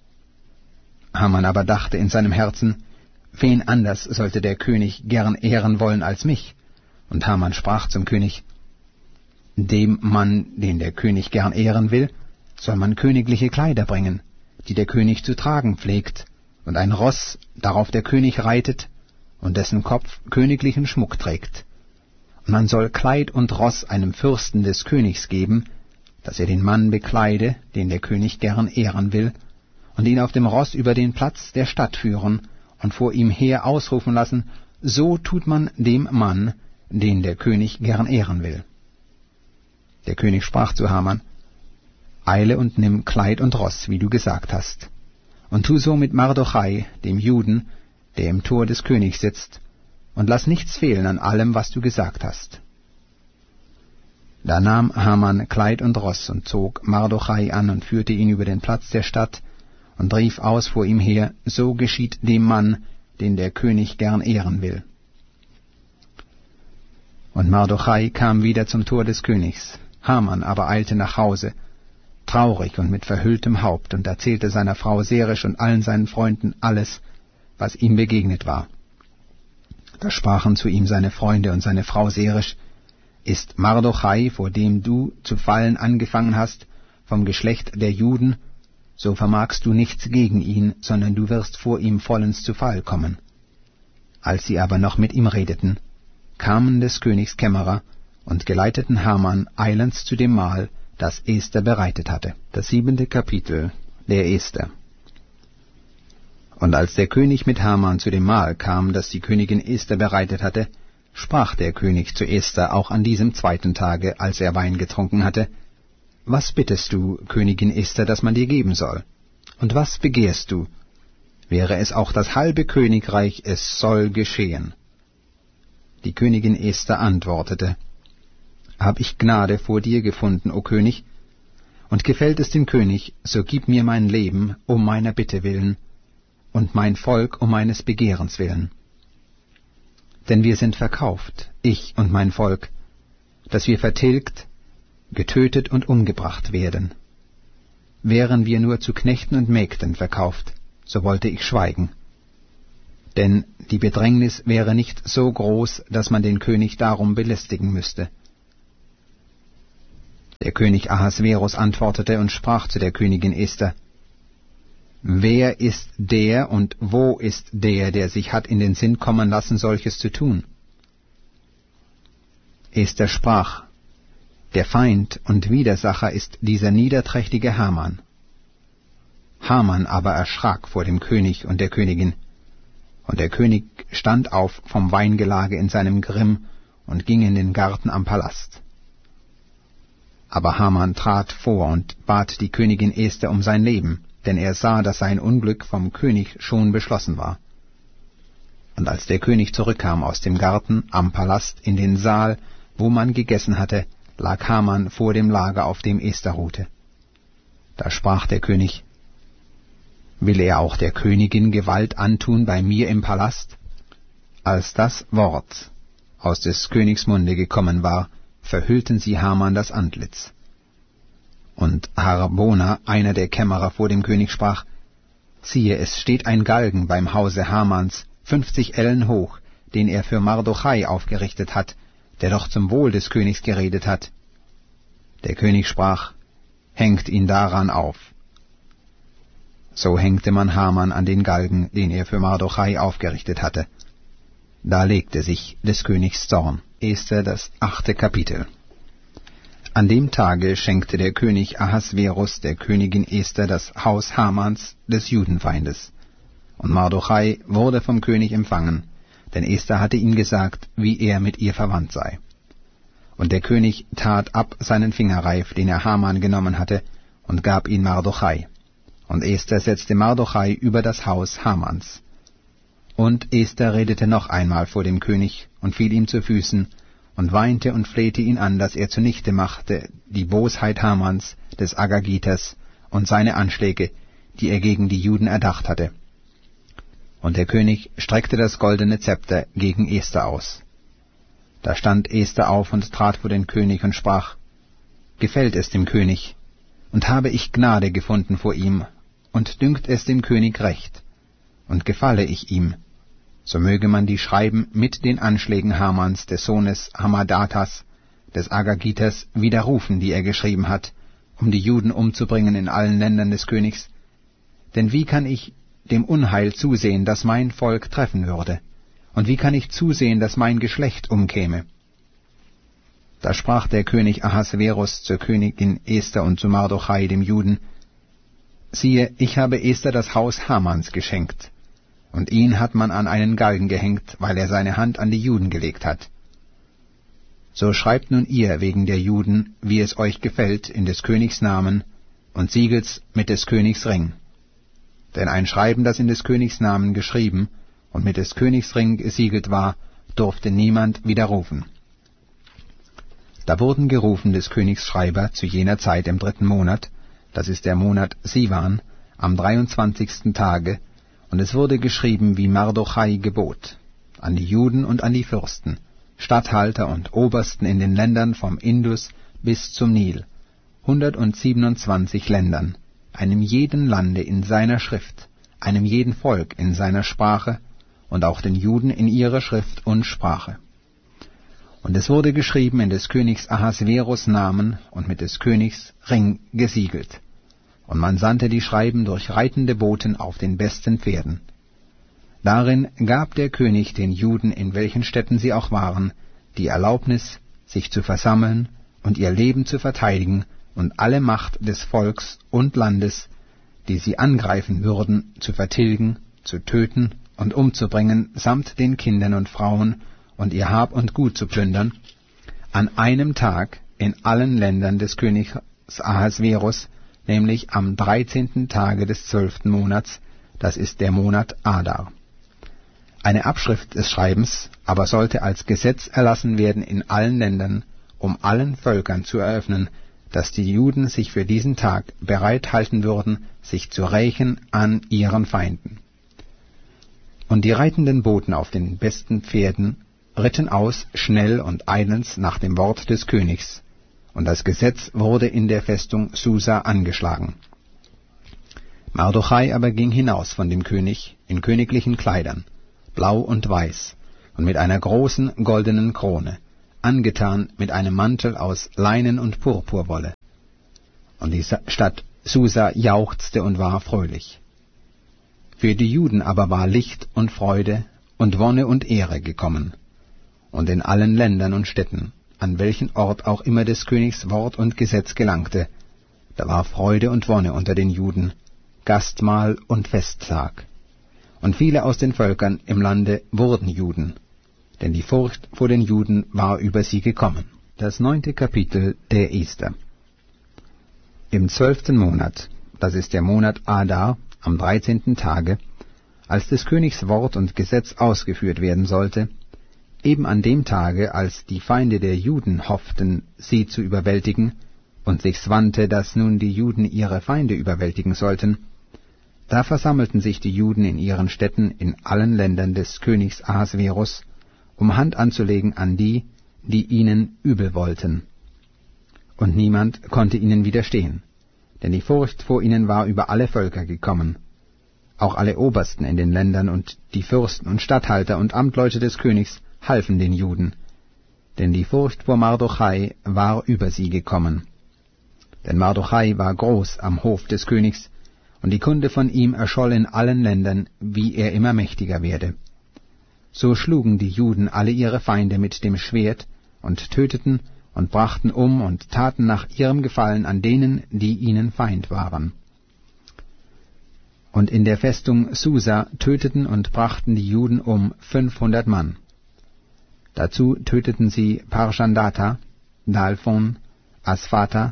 Haman aber dachte in seinem Herzen: Wen anders sollte der König gern ehren wollen als mich? Und Haman sprach zum König: Dem Mann, den der König gern ehren will, soll man königliche Kleider bringen, die der König zu tragen pflegt, und ein Ross, darauf der König reitet, und dessen Kopf königlichen Schmuck trägt. Und man soll Kleid und Ross einem Fürsten des Königs geben, dass er den Mann bekleide, den der König gern ehren will, und ihn auf dem Ross über den Platz der Stadt führen und vor ihm her ausrufen lassen: So tut man dem Mann, den der König gern ehren will. Der König sprach zu Haman: Eile und nimm Kleid und Ross, wie du gesagt hast, und tu so mit Mardochai, dem Juden, der im Tor des Königs sitzt, und lass nichts fehlen an allem, was du gesagt hast. Da nahm Haman Kleid und Ross und zog Mardochai an und führte ihn über den Platz der Stadt und rief aus vor ihm her: So geschieht dem Mann, den der König gern ehren will. Und Mardochai kam wieder zum Tor des Königs. Haman aber eilte nach Hause, traurig und mit verhülltem Haupt, und erzählte seiner Frau Zeresh und allen seinen Freunden alles, was ihm begegnet war. Da sprachen zu ihm seine Freunde und seine Frau Zeresh: Ist Mardochai, vor dem du zu fallen angefangen hast, vom Geschlecht der Juden, so vermagst du nichts gegen ihn, sondern du wirst vor ihm vollends zu Fall kommen. Als sie aber noch mit ihm redeten, kamen des Königs Kämmerer und geleiteten Haman eilends zu dem Mahl, das Esther bereitet hatte. Das siebente Kapitel der Esther. Und als der König mit Haman zu dem Mahl kam, das die Königin Esther bereitet hatte, sprach der König zu Esther auch an diesem zweiten Tage, als er Wein getrunken hatte: Was bittest du, Königin Esther, dass man dir geben soll? Und was begehrst du? Wäre es auch das halbe Königreich, es soll geschehen. Die Königin Esther antwortete: Hab ich Gnade vor dir gefunden, o König? Und gefällt es dem König, so gib mir mein Leben um meiner Bitte willen und mein Volk um meines Begehrens willen. Denn wir sind verkauft, ich und mein Volk, dass wir vertilgt, getötet und umgebracht werden. Wären wir nur zu Knechten und Mägden verkauft, so wollte ich schweigen. denn die Bedrängnis wäre nicht so groß, dass man den König darum belästigen müsste. Der König Ahasverus antwortete und sprach zu der Königin Esther: Wer ist der und wo ist der, der sich hat in den Sinn kommen lassen, solches zu tun? Esther sprach: Der Feind und Widersacher ist dieser niederträchtige Haman. Haman aber erschrak vor dem König und der Königin. Und der König stand auf vom Weingelage in seinem Grimm und ging in den Garten am Palast. Aber Haman trat vor und bat die Königin Esther um sein Leben, denn er sah, dass sein Unglück vom König schon beschlossen war. Und als der König zurückkam aus dem Garten am Palast in den Saal, wo man gegessen hatte, lag Haman vor dem Lager, auf dem Esther ruhte. Da sprach der König: Will er auch der Königin Gewalt antun bei mir im Palast? Als das Wort aus des Königs Munde gekommen war, verhüllten sie Haman das Antlitz. Und Harbona, einer der Kämmerer vor dem König, sprach: Siehe, es steht ein Galgen beim Hause Hamans, fünfzig Ellen hoch, den er für Mardochai aufgerichtet hat, der doch zum Wohl des Königs geredet hat. Der König sprach: Hängt ihn daran auf. So hängte man Haman an den Galgen, den er für Mardochai aufgerichtet hatte. Da legte sich des Königs Zorn. Esther, das achte Kapitel. An dem Tage schenkte der König Ahasverus der Königin Esther das Haus Hamans, des Judenfeindes. Und Mardochai wurde vom König empfangen, denn Esther hatte ihm gesagt, wie er mit ihr verwandt sei. Und der König tat ab seinen Fingerreif, den er Haman genommen hatte, und gab ihn Mardochai. Und Esther setzte Mardochai über das Haus Hamans. Und Esther redete noch einmal vor dem König und fiel ihm zu Füßen und weinte und flehte ihn an, dass er zunichte machte die Bosheit Hamans, des Agagiters, und seine Anschläge, die er gegen die Juden erdacht hatte. Und der König streckte das goldene Zepter gegen Esther aus. Da stand Esther auf und trat vor den König und sprach: Gefällt es dem König, und habe ich Gnade gefunden vor ihm, und dünkt es dem König recht, und gefalle ich ihm, so möge man die Schreiben mit den Anschlägen Hamans, des Sohnes Hamadatas, des Agagiters, widerrufen, die er geschrieben hat, um die Juden umzubringen in allen Ländern des Königs. Denn wie kann ich dem Unheil zusehen, das mein Volk treffen würde? Und wie kann ich zusehen, dass mein Geschlecht umkäme? Da sprach der König Ahasverus zur Königin Esther und zu Mardochai, dem Juden: Siehe, ich habe Esther das Haus Hamans geschenkt, und ihn hat man an einen Galgen gehängt, weil er seine Hand an die Juden gelegt hat. So schreibt nun ihr wegen der Juden, wie es euch gefällt, in des Königs Namen, und siegelt's mit des Königs Ring. Denn ein Schreiben, das in des Königs Namen geschrieben und mit des Königs Ring gesiegelt war, durfte niemand widerrufen. Da wurden gerufen des Königs Schreiber zu jener Zeit im dritten Monat, das ist der Monat Sivan, am dreiundzwanzigsten Tage, und es wurde geschrieben, wie Mardochai gebot, an die Juden und an die Fürsten, Statthalter und Obersten in den Ländern vom Indus bis zum Nil, hundertsiebenundzwanzig Ländern, einem jeden Lande in seiner Schrift, einem jeden Volk in seiner Sprache, und auch den Juden in ihrer Schrift und Sprache. Und es wurde geschrieben in des Königs Ahasverus Namen und mit des Königs Ring gesiegelt. Und man sandte die Schreiben durch reitende Boten auf den besten Pferden. Darin gab der König den Juden, in welchen Städten sie auch waren, die Erlaubnis, sich zu versammeln und ihr Leben zu verteidigen und alle Macht des Volks und Landes, die sie angreifen würden, zu vertilgen, zu töten und umzubringen, samt den Kindern und Frauen und ihr Hab und Gut zu plündern, an einem Tag in allen Ländern des Königs Ahasverus, nämlich am dreizehnten Tage des zwölften Monats, das ist der Monat Adar. Eine Abschrift des Schreibens aber sollte als Gesetz erlassen werden in allen Ländern, um allen Völkern zu eröffnen, dass die Juden sich für diesen Tag bereit halten würden, sich zu rächen an ihren Feinden. Und die reitenden Boten auf den besten Pferden ritten aus, schnell und eilends nach dem Wort des Königs, und das Gesetz wurde in der Festung Susa angeschlagen. Mardochai aber ging hinaus von dem König in königlichen Kleidern, blau und weiß, und mit einer großen goldenen Krone, angetan mit einem Mantel aus Leinen und Purpurwolle. Und die Stadt Susa jauchzte und war fröhlich. Für die Juden aber war Licht und Freude und Wonne und Ehre gekommen. Und in allen Ländern und Städten, an welchen Ort auch immer des Königs Wort und Gesetz gelangte, da war Freude und Wonne unter den Juden, Gastmahl und Festtag. Und viele aus den Völkern im Lande wurden Juden, denn die Furcht vor den Juden war über sie gekommen. Das neunte Kapitel der Ester. Im zwölften Monat, das ist der Monat Adar, am dreizehnten Tage, als des Königs Wort und Gesetz ausgeführt werden sollte, eben an dem Tage, als die Feinde der Juden hofften, sie zu überwältigen, und sich's wandte, dass nun die Juden ihre Feinde überwältigen sollten, da versammelten sich die Juden in ihren Städten in allen Ländern des Königs Ahasverus, um Hand anzulegen an die, die ihnen übel wollten. Und niemand konnte ihnen widerstehen, denn die Furcht vor ihnen war über alle Völker gekommen. Auch alle Obersten in den Ländern und die Fürsten und Statthalter und Amtleute des Königs halfen den Juden, denn die Furcht vor Mardochai war über sie gekommen. Denn Mardochai war groß am Hof des Königs, und die Kunde von ihm erscholl in allen Ländern, wie er immer mächtiger werde. So schlugen die Juden alle ihre Feinde mit dem Schwert und töteten und brachten um und taten nach ihrem Gefallen an denen, die ihnen Feind waren. Und in der Festung Susa töteten und brachten die Juden um fünfhundert Mann. Dazu töteten sie Parshandata, Dalphon, Asphata,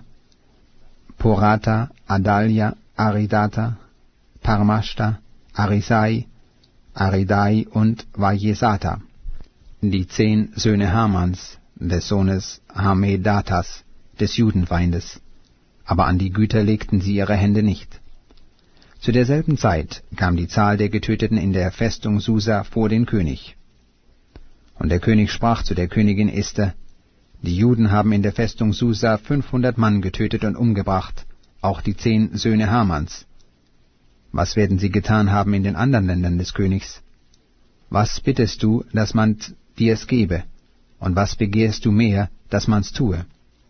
Porata, Adalia, Aridata, Parmashta, Arisai, Aridai und Vajesata, die zehn Söhne Hamans, des Sohnes Hamedatas, des Judenfeindes, aber an die Güter legten sie ihre Hände nicht. Zu derselben Zeit kam die Zahl der Getöteten in der Festung Susa vor den König. Und der König sprach zu der Königin Ester: Die Juden haben in der Festung Susa fünfhundert Mann getötet und umgebracht, auch die zehn Söhne Hamans. Was werden sie getan haben in den anderen Ländern des Königs? Was bittest du, dass man dir's gebe, und was begehrst du mehr, dass man's tue?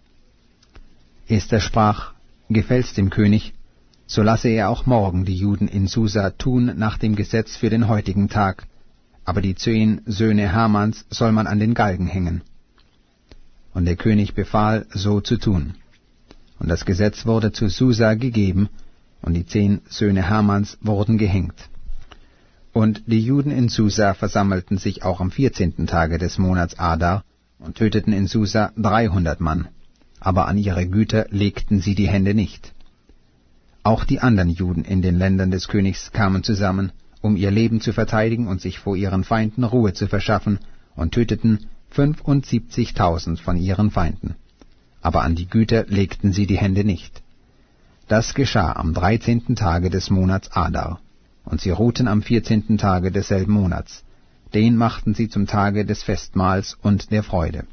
Ester sprach: Gefällt's dem König, so lasse er auch morgen die Juden in Susa tun nach dem Gesetz für den heutigen Tag, aber die zehn Söhne Hamans soll man an den Galgen hängen. Und der König befahl, so zu tun. Und das Gesetz wurde zu Susa gegeben, und die zehn Söhne Hamans wurden gehängt. Und die Juden in Susa versammelten sich auch am vierzehnten Tage des Monats Adar und töteten in Susa dreihundert Mann, aber an ihre Güter legten sie die Hände nicht. Auch die anderen Juden in den Ländern des Königs kamen zusammen, um ihr Leben zu verteidigen und sich vor ihren Feinden Ruhe zu verschaffen, und töteten fünfundsiebzigtausend von ihren Feinden, aber an die Güter legten sie die Hände nicht. Das geschah am dreizehnten Tage des Monats Adar, und sie ruhten am vierzehnten Tage desselben Monats. Den machten sie zum Tage des Festmahls und der Freude.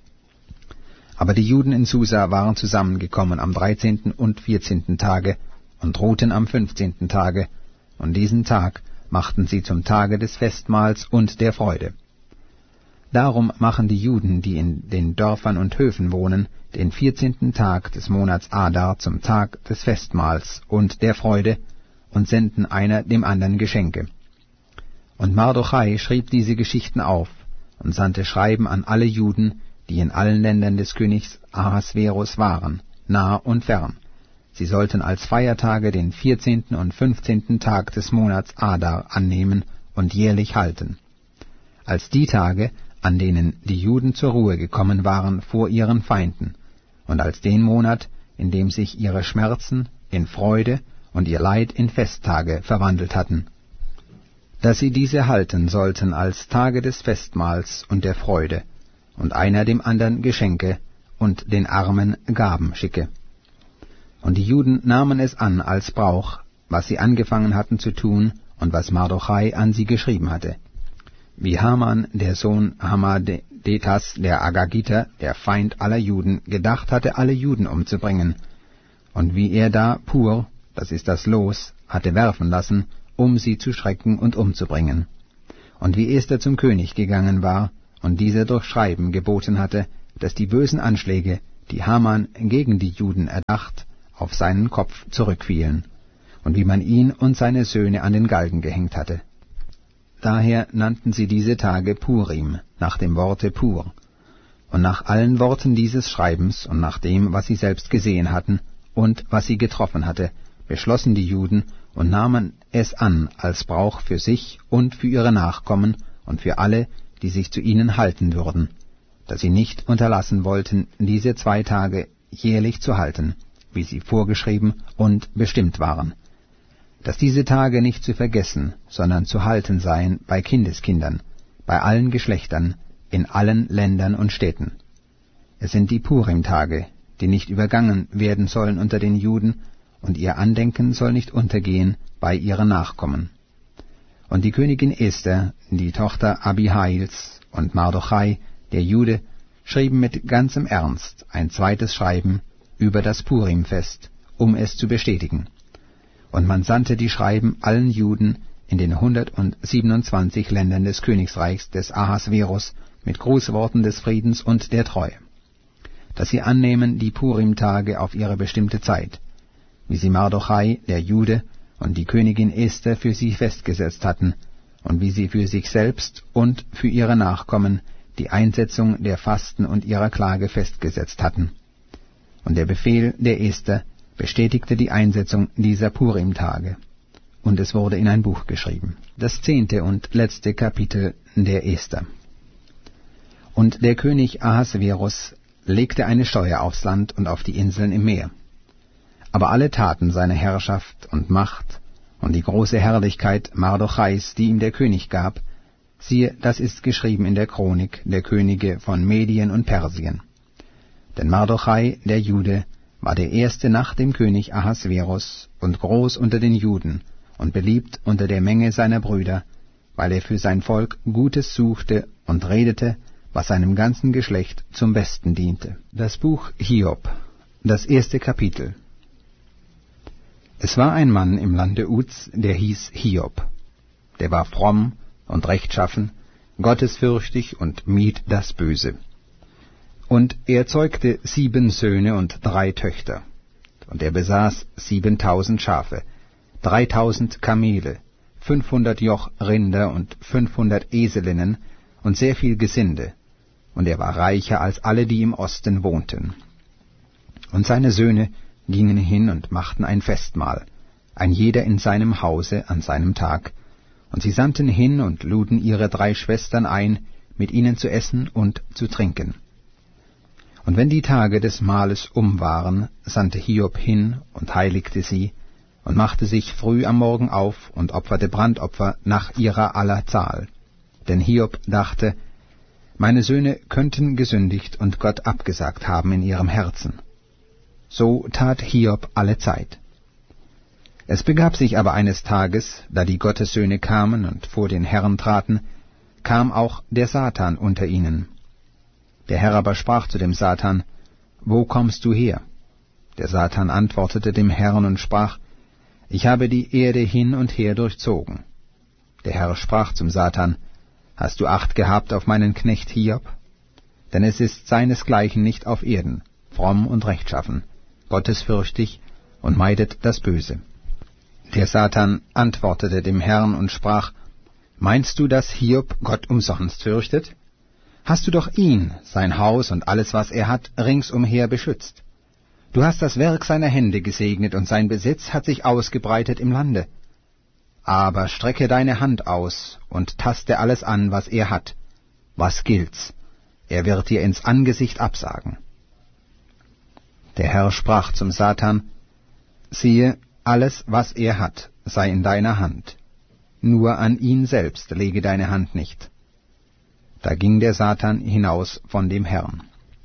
Aber die Juden in Susa waren zusammengekommen am dreizehnten und vierzehnten Tage und ruhten am fünfzehnten Tage, und diesen Tag machten sie zum Tage des Festmahls und der Freude. Darum machen die Juden, die in den Dörfern und Höfen wohnen, den vierzehnten Tag des Monats Adar zum Tag des Festmahls und der Freude und senden einer dem anderen Geschenke. Und Mardochai schrieb diese Geschichten auf und sandte Schreiben an alle Juden, die in allen Ländern des Königs Ahasverus waren, nah und fern. Sie sollten als Feiertage den vierzehnten und fünfzehnten Tag des Monats Adar annehmen und jährlich halten, als die Tage, an denen die Juden zur Ruhe gekommen waren vor ihren Feinden, und als den Monat, in dem sich ihre Schmerzen in Freude und ihr Leid in Festtage verwandelt hatten, dass sie diese halten sollten als Tage des Festmahls und der Freude, und einer dem anderen Geschenke und den Armen Gaben schicke. Und die Juden nahmen es an als Brauch, was sie angefangen hatten zu tun und was Mardochai an sie geschrieben hatte. Wie Haman, der Sohn Hammedetas, der Agagiter, der Feind aller Juden, gedacht hatte, alle Juden umzubringen, und wie er da Pur, das ist das Los, hatte werfen lassen, um sie zu schrecken und umzubringen. und wie Esther zum König gegangen war, und dieser durch Schreiben geboten hatte, dass die bösen Anschläge, die Haman gegen die Juden erdacht, auf seinen Kopf zurückfielen, und wie man ihn und seine Söhne an den Galgen gehängt hatte. Daher nannten sie diese Tage Purim, nach dem Worte Pur. Und nach allen Worten dieses Schreibens und nach dem, was sie selbst gesehen hatten und was sie getroffen hatte, beschlossen die Juden und nahmen es an als Brauch für sich und für ihre Nachkommen und für alle, die sich zu ihnen halten würden, dass sie nicht unterlassen wollten, diese zwei Tage jährlich zu halten, wie sie vorgeschrieben und bestimmt waren, dass diese Tage nicht zu vergessen, sondern zu halten seien bei Kindeskindern, bei allen Geschlechtern, in allen Ländern und Städten. Es sind die Purim-Tage, die nicht übergangen werden sollen unter den Juden, und ihr Andenken soll nicht untergehen bei ihren Nachkommen. Und die Königin Esther, die Tochter Abihails, und Mardochai, der Jude, schrieben mit ganzem Ernst ein zweites Schreiben über das Purimfest, um es zu bestätigen. Und man sandte die Schreiben allen Juden in den hundertsiebenundzwanzig Ländern des Königsreichs des Ahasverus mit Grußworten des Friedens und der Treue, dass sie annehmen die Purim-Tage auf ihre bestimmte Zeit, wie sie Mardochai, der Jude, und die Königin Esther für sie festgesetzt hatten, und wie sie für sich selbst und für ihre Nachkommen die Einsetzung der Fasten und ihrer Klage festgesetzt hatten. Und der Befehl der Esther bestätigte die Einsetzung dieser Purim-Tage, und es wurde in ein Buch geschrieben. Das zehnte und letzte Kapitel der Esther. Und der König Ahasverus legte eine Steuer aufs Land und auf die Inseln im Meer. Aber alle Taten seiner Herrschaft und Macht und die große Herrlichkeit Mardochais, die ihm der König gab, siehe, das ist geschrieben in der Chronik der Könige von Medien und Persien. Denn Mardochai, der Jude, war der erste nach dem König Ahasverus und groß unter den Juden und beliebt unter der Menge seiner Brüder, weil er für sein Volk Gutes suchte und redete, was seinem ganzen Geschlecht zum Besten diente. Das Buch Hiob, das erste Kapitel. Es war ein Mann im Lande Uz, der hieß Hiob. Der war fromm und rechtschaffen, gottesfürchtig und mied das Böse. Und er zeugte sieben Söhne und drei Töchter. Und er besaß siebentausend Schafe, dreitausend Kamele, fünfhundert Joch Rinder und fünfhundert Eselinnen und sehr viel Gesinde. Und er war reicher als alle, die im Osten wohnten. Und seine Söhne gingen hin und machten ein Festmahl, ein jeder in seinem Hause an seinem Tag, und sie sandten hin und luden ihre drei Schwestern ein, mit ihnen zu essen und zu trinken. Und wenn die Tage des Mahles um waren, sandte Hiob hin und heiligte sie, und machte sich früh am Morgen auf und opferte Brandopfer nach ihrer aller Zahl. Denn Hiob dachte, meine Söhne könnten gesündigt und Gott abgesagt haben in ihrem Herzen. So tat Hiob alle Zeit. Es begab sich aber eines Tages, da die Gottessöhne kamen und vor den Herrn traten, kam auch der Satan unter ihnen. Der Herr aber sprach zu dem Satan, wo kommst du her? Der Satan antwortete dem Herrn und sprach, ich habe die Erde hin und her durchzogen. Der Herr sprach zum Satan, hast du Acht gehabt auf meinen Knecht Hiob? Denn es ist seinesgleichen nicht auf Erden, fromm und rechtschaffen, gottesfürchtig und meidet das Böse. Der Satan antwortete dem Herrn und sprach, meinst du, dass Hiob Gott umsonst fürchtet? Hast du doch ihn, sein Haus und alles, was er hat, ringsumher beschützt. Du hast das Werk seiner Hände gesegnet, und sein Besitz hat sich ausgebreitet im Lande. Aber strecke deine Hand aus und taste alles an, was er hat. Was gilt's? Er wird dir ins Angesicht absagen. Der Herr sprach zum Satan, siehe, alles, was er hat, sei in deiner Hand. Nur an ihn selbst lege deine Hand nicht. Da ging der Satan hinaus von dem Herrn.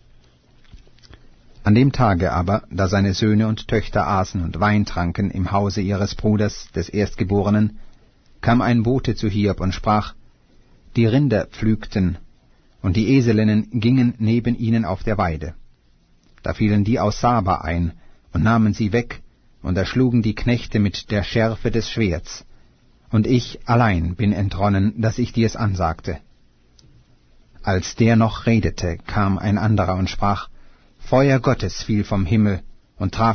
An dem Tage aber, da seine Söhne und Töchter aßen und Wein tranken im Hause ihres Bruders, des Erstgeborenen, kam ein Bote zu Hiob und sprach, die Rinder pflügten, und die Eselinnen gingen neben ihnen auf der Weide. Da fielen die aus Saba ein und nahmen sie weg und erschlugen die Knechte mit der Schärfe des Schwerts. und ich allein bin entronnen, dass ich dir's ansagte. Als der noch redete, kam ein anderer und sprach, Feuer Gottes fiel vom Himmel und traf